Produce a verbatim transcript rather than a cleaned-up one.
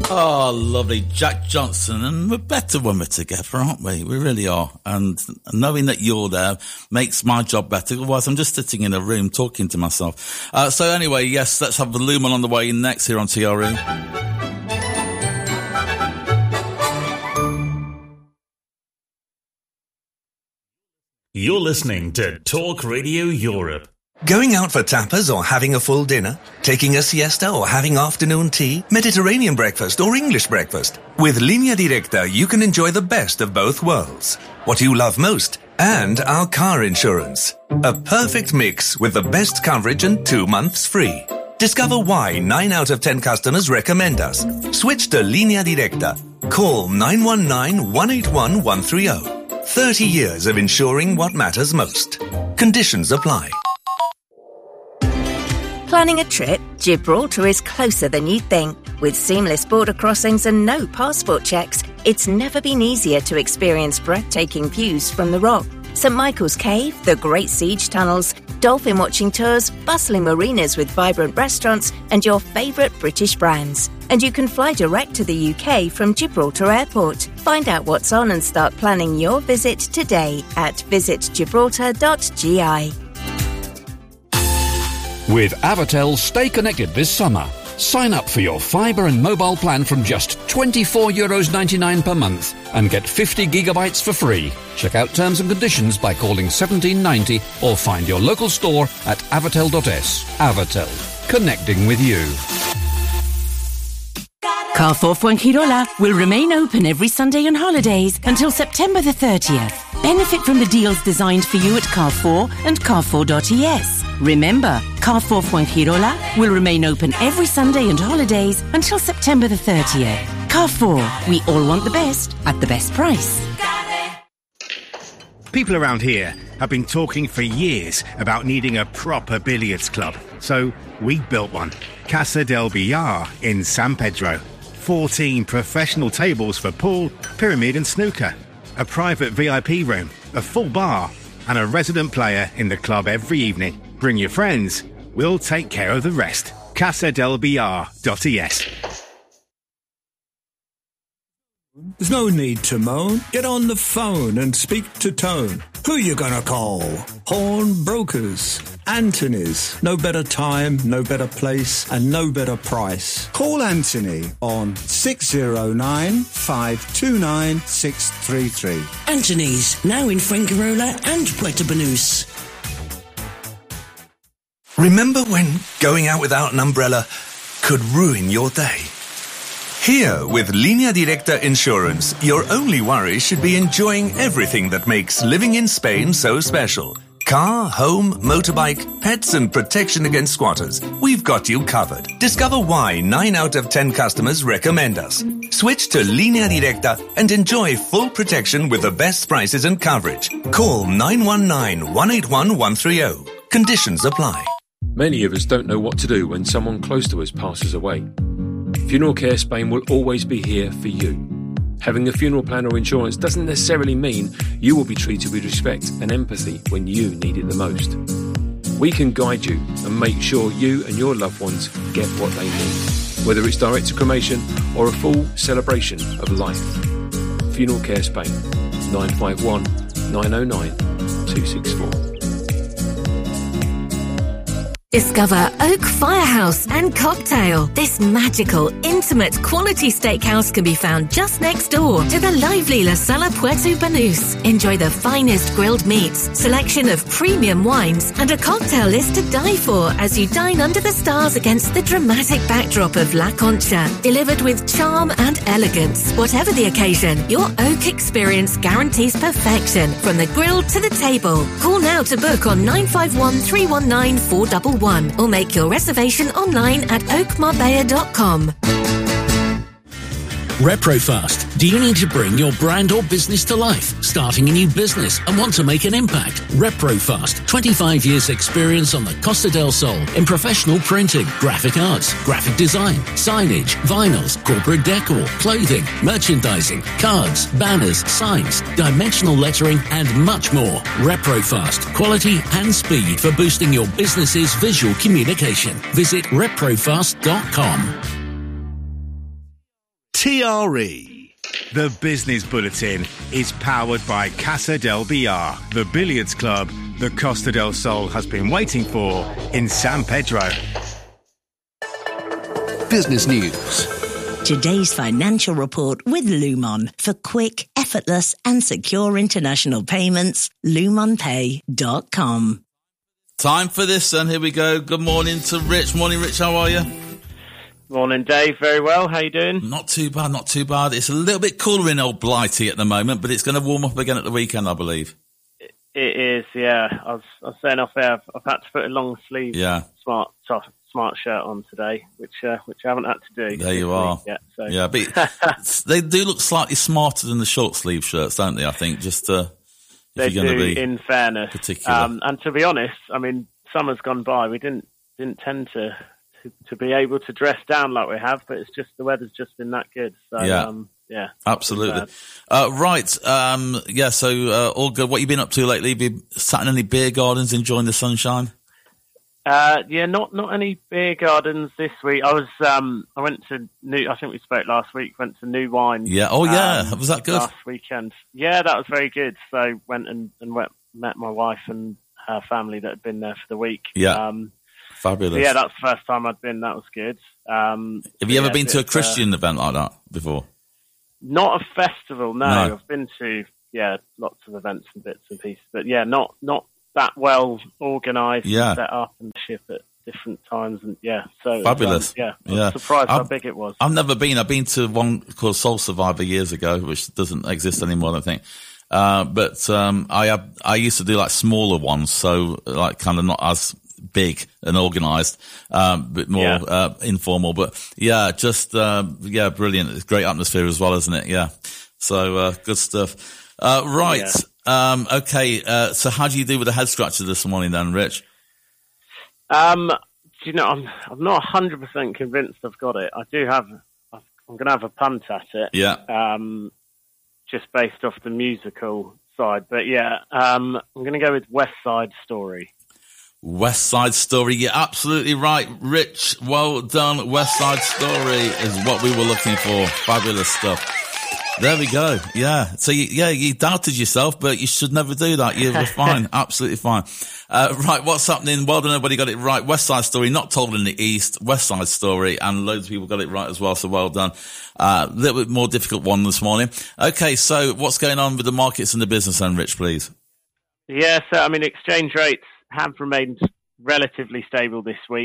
Oh, lovely. Jack Johnson, and we're better when we're together, aren't we? We really are. And knowing that you're there makes my job better. Otherwise, I'm just sitting in a room talking to myself. Uh, so anyway, yes, let's have the Lumen on the way in next here on T R E. You're listening to Talk Radio Europe. Going out for tapas or having a full dinner? Taking a siesta or having afternoon tea? Mediterranean breakfast or English breakfast? With Linea Directa, you can enjoy the best of both worlds. What you love most and our car insurance. A perfect mix with the best coverage and two months free. Discover why nine out of ten customers recommend us. Switch to Linea Directa. Call nine one nine, one eight one, one three zero. thirty years of insuring what matters most. Conditions apply. Planning a trip? Gibraltar is closer than you think. With seamless border crossings and no passport checks, it's never been easier to experience breathtaking views from the Rock. Saint Michael's Cave, the Great Siege Tunnels, dolphin watching tours, bustling marinas with vibrant restaurants, and your favourite British brands. And you can fly direct to the U K from Gibraltar Airport. Find out what's on and start planning your visit today at visit gibraltar dot g i. With Avatel, stay connected this summer. Sign up for your fibre and mobile plan from just twenty-four euros ninety-nine per month and get fifty gigabytes for free. Check out terms and conditions by calling seventeen ninety or find your local store at avatel dot s. Avatel, connecting with you. Carrefour Fuengirola will remain open every Sunday and holidays until September the thirtieth. Benefit from the deals designed for you at Carrefour and carrefour dot e s. Remember, Carrefour Fuengirola will remain open every Sunday and holidays until September the thirtieth. Carrefour, we all want the best at the best price. People around here have been talking for years about needing a proper billiards club. So we built one. Casa del Billar in San Pedro. fourteen professional tables for pool, pyramid and snooker. A private V I P room, a full bar and a resident player in the club every evening. Bring your friends. We'll take care of the rest. casa del billar dot e s. There's no need to moan. Get on the phone and speak to Tone. Who you gonna call? Horn Brokers. Anthony's. No better time, no better place, and no better price. Call Anthony on six oh nine, five two nine, six three three. Anthony's, now in Fuengirola and Puerto Banús. Remember when going out without an umbrella could ruin your day? Here, with Linea Directa Insurance, your only worry should be enjoying everything that makes living in Spain so special. Car, home, motorbike, pets and protection against squatters. We've got you covered. Discover why nine out of ten customers recommend us. Switch to Linea Directa and enjoy full protection with the best prices and coverage. Call nine one nine, one eight one, one three zero. Conditions apply. Many of us don't know what to do when someone close to us passes away. Funeral Care Spain will always be here for you. Having a funeral plan or insurance doesn't necessarily mean you will be treated with respect and empathy when you need it the most. We can guide you and make sure you and your loved ones get what they need, whether it's direct to cremation or a full celebration of life. Funeral Care Spain, nine five one, nine oh nine, two six four. Discover Oak Firehouse and Cocktail. This magical, intimate, quality steakhouse can be found just next door to the lively La Sala Puerto Banús. Enjoy the finest grilled meats, selection of premium wines, and a cocktail list to die for as you dine under the stars against the dramatic backdrop of La Concha. Delivered with charm and elegance. Whatever the occasion, your Oak experience guarantees perfection from the grill to the table. Call now to book on nine five one, three one nine, four one one. Or make your reservation online at oak marbella dot com. ReproFast. Do you need to bring your brand or business to life? Starting a new business and want to make an impact? ReproFast. twenty-five years experience on the Costa del Sol in professional printing, graphic arts, graphic design, signage, vinyls, corporate decor, clothing, merchandising, cards, banners, signs, dimensional lettering, and much more. ReproFast. Quality and speed for boosting your business's visual communication. Visit reprofast dot com. T R E. The Business Bulletin is powered by Casa del Villar, the billiards club the Costa del Sol has been waiting for in San Pedro. Business news. Today's financial report with Lumon. For quick, effortless and secure international payments, lumon pay dot com. Time for this, and here we go. Good morning to Rich. Morning, Rich. How are you? Morning, Dave. Very well. How you doing? Not too bad, not too bad. It's a little bit cooler in Old Blighty at the moment, but it's going to warm up again at the weekend, I believe. It is, yeah. I was, I was saying off air, I've, I've had to put a long sleeve yeah. smart top, smart shirt on today, which uh, which I haven't had to do. There you are. Yet, so. Yeah, but they do look slightly smarter than the short sleeve shirts, don't they? I think just uh, if they you're going do, to be in fairness. Particular. Um, and to be honest, I mean, summer's gone by. We didn't didn't tend to. To, to be able to dress down like we have, but it's just the weather's just been that good. So, yeah, um, yeah, absolutely. Uh, right, um, yeah. So uh, all good. What you been up to lately? Been sat in any beer gardens, enjoying the sunshine? Uh, yeah, not not any beer gardens this week. I was um, I went to New. I think we spoke last week. Went to New Wine. Yeah. Oh yeah. Um, was that good? Last weekend. Yeah, that was very good. So went and, and went, met my wife and her family that had been there for the week. Yeah. Um, Fabulous. So yeah, that's the first time I'd been. That was good. Um, Have you ever yeah, been to a it's, Christian uh, event like that before? Not a festival, no. No. I've been to, yeah, lots of events and bits and pieces. But yeah, not not that well organised Yeah. and set up and ship at different times. And yeah, so Fabulous. Um, yeah, I Yeah. was surprised how I've- big it was. I've never been. I've been to one called Soul Survivor years ago, which doesn't exist anymore, I don't think. Uh, but um, I have, I used to do like smaller ones, so like kind of not as big and organised, um, bit more Yeah. uh, informal. But yeah, just uh, yeah, brilliant. It's great atmosphere as well, isn't it? Yeah. So uh, good stuff. Uh, right. Um, okay. Uh, so how do you do with the head scratcher this morning, then, Rich? Um, do you know, I'm I'm not one hundred percent convinced I've got it. I do have. I'm going to have a punt at it. Yeah. Um, just based off the musical side, but yeah, um, I'm going to go with West Side Story. West Side Story. You're absolutely right, Rich. Well done. West Side Story is what we were looking for. Fabulous stuff. There we go. Yeah. So, you, yeah, you doubted yourself, but you should never do that. You were fine. Absolutely fine. Uh, right. What's happening? Well done. Everybody got it right. West Side Story, not told in the East. West Side Story, and loads of people got it right as well. So well done. A uh, little bit more difficult one this morning. Okay. So what's going on with the markets and the business then, Rich, please? Yeah. So, I mean, exchange rates have remained relatively stable this week.